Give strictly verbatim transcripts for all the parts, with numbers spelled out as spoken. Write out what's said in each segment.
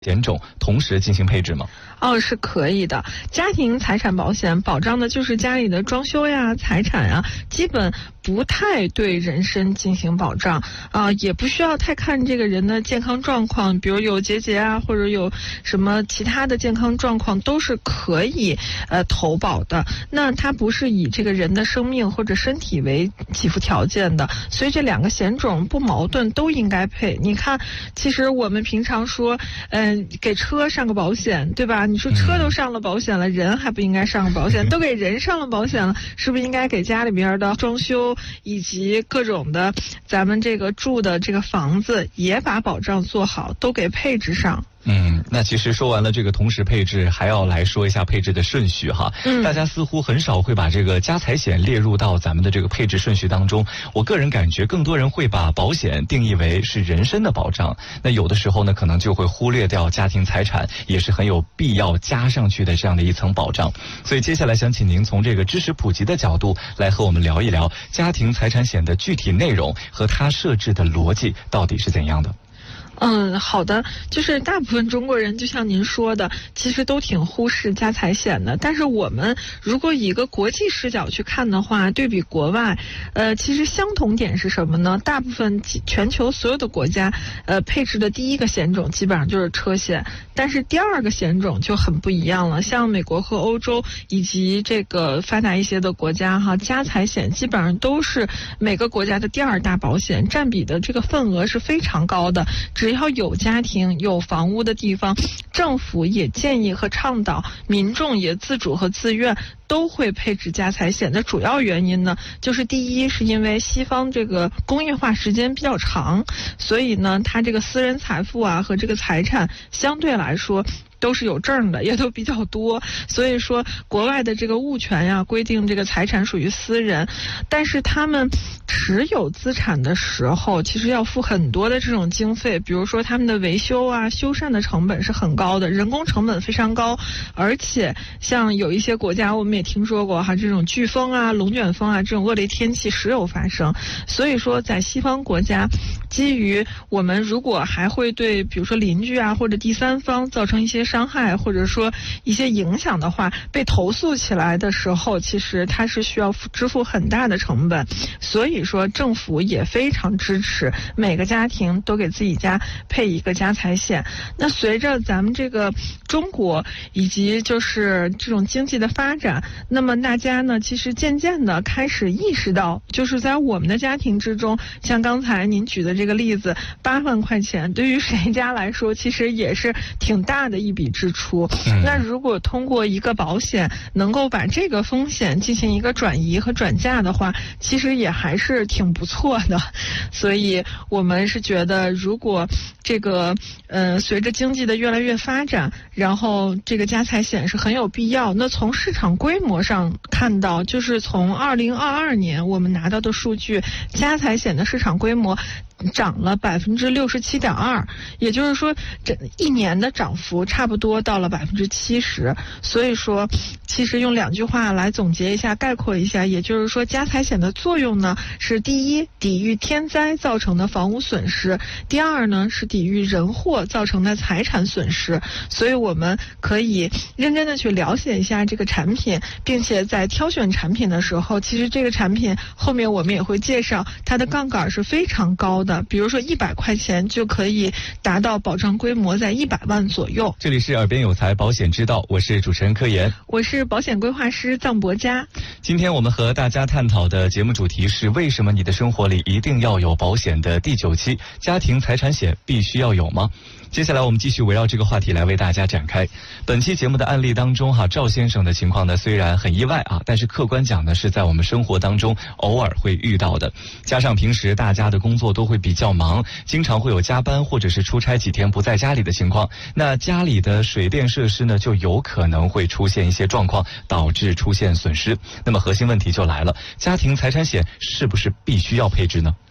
险种同时进行配置吗？ 哦，是可以的。家庭财产保险保障的就是家里的装修呀、财产呀，基本不太对人身进行保障啊、呃，也不需要太看这个人的健康状况，比如有结节啊，或者有什么其他的健康状况，都是可以呃投保的。那它不是以这个人的生命或者身体为给付条件的，所以这两个险种不矛盾，都应该配。你看，其实我们平常说，嗯、呃，给车上个保险，对吧？你说车都上了保险了，人还不应该上个保险？都给人上了保险了，是不是应该给家里边的装修以及各种的咱们这个住的这个房子也把保障做好，都给配置上？ 嗯，那其实说完了这个同时配置，还要来说一下配置的顺序哈。 嗯， 大家似乎很少会把这个家财险列入到咱们的这个配置顺序当中。我个人感觉，更多人会把保险定义为是人身的保障。那有的时候呢，可能就会忽略掉家庭财产，也是很有必要加上去的这样的一层保障。所以接下来想请您从这个知识普及的角度来和我们聊一聊家庭财产险的具体内容和它设置的逻辑到底是怎样的。 嗯，好的，就是大部分中国人就像您说的，其实都挺忽视家财险的。但是我们如果以一个国际视角去看的话，对比国外，呃，其实相同点是什么呢？大部分全球所有的国家，呃，配置的第一个险种基本上就是车险，但是第二个险种就很不一样了。像美国和欧洲以及这个发达一些的国家哈，家财险基本上都是每个国家的第二大保险，占比的这个份额是非常高的。只要有家庭有房屋的地方，政府也建议和倡导，民众也自主和自愿都会配置家财险的主要原因呢，就是第一是因为西方这个工业化时间比较长，所以呢，它这个私人财富啊和这个财产相对来说都是有证的，也都比较多，所以说国外的这个物权呀、啊、规定这个财产属于私人，但是他们持有资产的时候，其实要付很多的这种经费，比如说他们的维修啊、修缮的成本是很高的，人工成本非常高，而且像有一些国家我们也听说过哈，这种飓风啊、龙卷风啊这种恶劣天气时有发生，所以说在西方国家，基于我们如果还会对比如说邻居啊或者第三方造成一些伤害或者说一些影响的话，被投诉起来的时候，其实它是需要支付很大的成本，所以说政府也非常支持每个家庭都给自己家配一个家财险。那随着咱们这个中国以及就是这种经济的发展，那么大家呢其实渐渐的开始意识到，就是在我们的家庭之中，像刚才您举的这个例子，八万块钱对于谁家来说其实也是挺大的一笔支出。嗯、那如果通过一个保险能够把这个风险进行一个转移和转嫁的话，其实也还是挺不错的。所以我们是觉得，如果这个呃随着经济的越来越发展，然后这个家财险是很有必要。那从市场规模上看到，就是从二零二二年我们拿到的数据，家财险的市场规模涨了百分之六十七点二，也就是说，这一年的涨幅差不多到了百分之七十。所以说，其实用两句话来总结一下、概括一下，也就是说，家财险的作用呢是第一，抵御天灾造成的房屋损失；第二呢是抵御人祸造成的财产损失。所以我们可以认真的去了解一下这个产品，并且在挑选产品的时候，其实这个产品后面我们也会介绍，它的杠杆是非常高的。比如说一百块钱就可以达到保障规模在一百万左右。 这里是耳边有财保险之道，我是主持人柯岩， 我是保险规划师臧博佳。 今天我们和大家探讨的节目主题是为什么你的生活里一定要有保险的第九期，家庭财产险必须要有吗？接下来我们继续围绕这个话题来为大家展开。本期节目的案例当中哈，赵先生的情况呢虽然很意外啊，但是客观讲呢是在我们生活当中偶尔会遇到的，加上平时大家的工作都会比较忙，经常会有加班或者是出差几天不在家里的情况，那家里的水电设施呢就有可能会出现一些状况，导致出现损失。那么核心问题就来了，家庭财产险是不是必须要配置呢？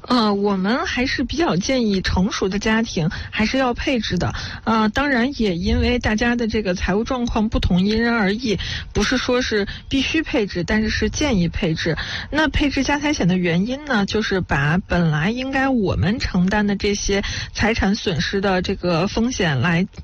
呃，我们还是比较建议成熟的家庭还是要配置的。呃，当然也因为大家的这个财务状况不同，因人而异，不是说是必须配置，但是是建议配置。那配置家财险的原因呢，就是把本来应该我们承担的这些财产损失的这个风险来